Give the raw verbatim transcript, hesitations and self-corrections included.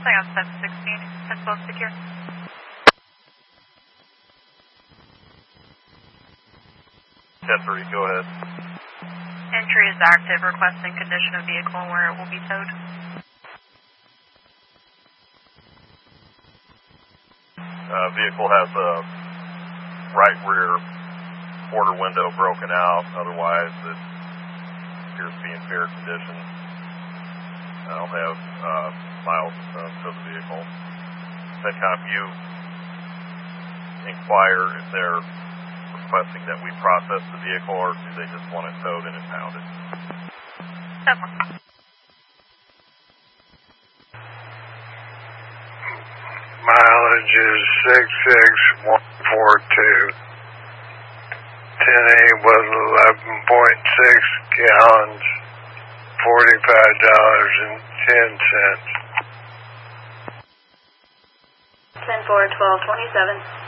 calling on seven sixteen, Pensacola Secure. ten three, go ahead. Entry is active, requesting condition of vehicle and where it will be towed. Uh, vehicle has a right rear quarter window broken out, otherwise it appears to be in fair condition. I don't have uh, miles uh, to the vehicle. Medcom, you inquire if they're requesting that we process the vehicle, or do they just want it towed and impounded? Definitely. Mileage is six six one four two. ten eight was eleven point six gallons, forty-five dollars and ten cents. ten four, twelve twenty-seven.